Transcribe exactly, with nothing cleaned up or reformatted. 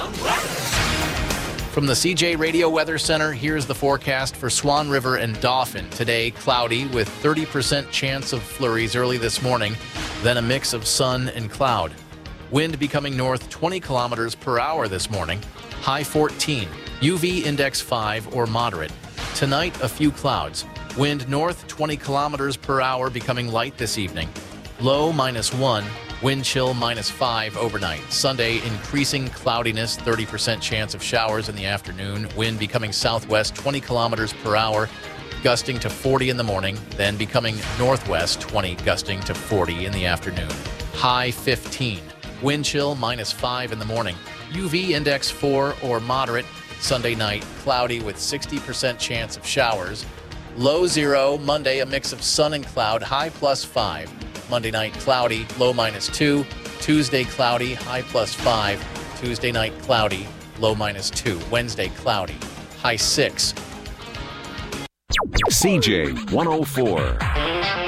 From the C J Radio Weather Center, here's the forecast for Swan River and Dauphin. Today, cloudy with thirty percent chance of flurries early this morning, then a mix of sun and cloud. Wind becoming north twenty kilometers per hour this morning, high fourteen. U V index five or moderate. Tonight, a few clouds. Wind north twenty kilometers per hour becoming light this evening. Low minus one. Wind chill minus five overnight. Sunday, increasing cloudiness, thirty percent chance of showers in the afternoon. Wind becoming southwest twenty kilometers per hour, gusting to forty in the morning, then becoming northwest twenty, gusting to forty in the afternoon. High fifteen. Wind chill minus five in the morning. U V index four or moderate. Sunday night, cloudy with sixty percent chance of showers. Low zero. Monday, a mix of sun and cloud, high plus five. Monday night, cloudy, low minus two. Tuesday, cloudy, high plus five. Tuesday night, cloudy, low minus two. Wednesday, cloudy, high six. C J one oh four.